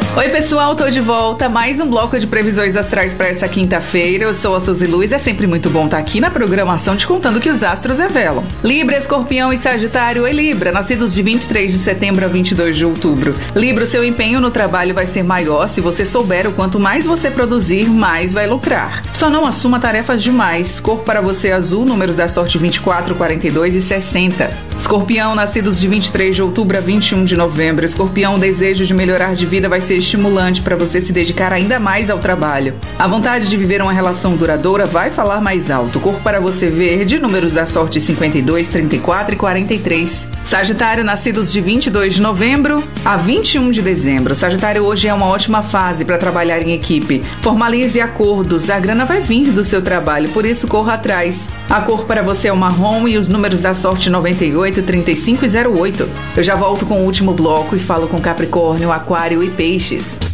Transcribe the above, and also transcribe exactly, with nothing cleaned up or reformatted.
Oi pessoal, tô de volta, mais um bloco de previsões astrais para essa quinta-feira. Eu sou a Suzy Luiz, é sempre muito bom estar aqui na programação te contando o que os astros revelam. Libra, Escorpião e Sagitário. Oi Libra, nascidos de vinte e três de setembro a vinte e dois de outubro. Libra, o seu empenho no trabalho vai ser maior se você souber o quanto mais você produzir, mais vai lucrar. Só não assuma tarefas demais. Cor para você azul, números da sorte vinte e quatro, quarenta e dois e sessenta. Escorpião, nascidos de vinte e três de outubro a vinte e um de novembro. Escorpião, o desejo de melhorar de vida vai ser estimulante para você se dedicar ainda mais ao trabalho. A vontade de viver uma relação duradoura vai falar mais alto. Cor para você verde, números da sorte cinquenta e dois, trinta e quatro e quarenta e três. Sagitário, nascidos de vinte e dois de novembro a vinte e um de dezembro. Sagitário, hoje é uma ótima fase para trabalhar em equipe. Formalize acordos, a grana vai vir do seu trabalho, por isso corra atrás. A cor para você é o marrom e os números da sorte noventa e oito, trinta e cinco e zero oito. Eu já volto com o último bloco e falo com Capricórnio, Aquário e Peixes.